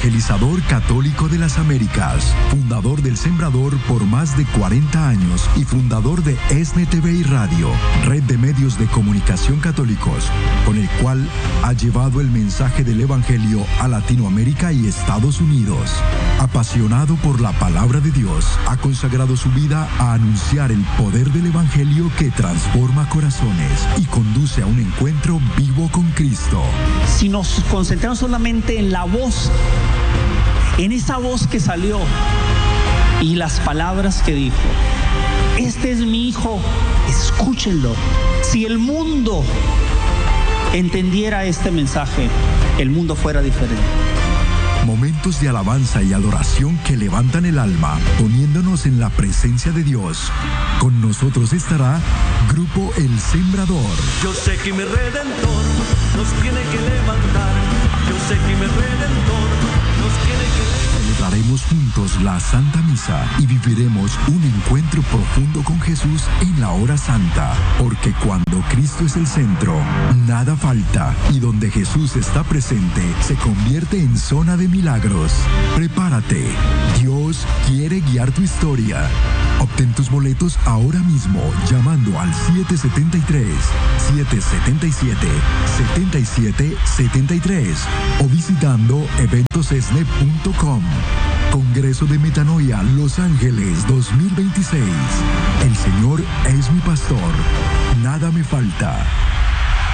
evangelizador católico de las Américas, fundador del Sembrador por más de 40 años y fundador de ESNE TV y Radio, red de medios de comunicación católicos, con el cual ha llevado el mensaje del Evangelio a Latinoamérica y Estados Unidos. Apasionado por la palabra de Dios, ha consagrado su vida a anunciar el poder del Evangelio que transforma corazones y conduce a un encuentro vivo con Cristo. Si nos concentramos solamente en la voz, en esa voz que salió y las palabras que dijo, este es mi hijo, escúchenlo. Si el mundo entendiera este mensaje, el mundo fuera diferente. Momentos de alabanza y adoración que levantan el alma, poniéndonos en la presencia de Dios. Con nosotros estará Grupo El Sembrador. Yo sé que mi Redentor nos tiene que levantar. Yo sé que mi Redentor nos tiene que levantar. Celebraremos juntos la Santa Misa y viviremos un encuentro profundo con Jesús en la hora santa, porque cuando Cristo es el centro, nada falta, y donde Jesús está presente, se convierte en zona de milagros. Prepárate, Dios quiere guiar tu historia. Obtén tus boletos ahora mismo llamando al 773-777-7773 o visitando eventosesne.com. Congreso de Metanoia Los Ángeles 2026. El Señor es mi pastor, nada me falta.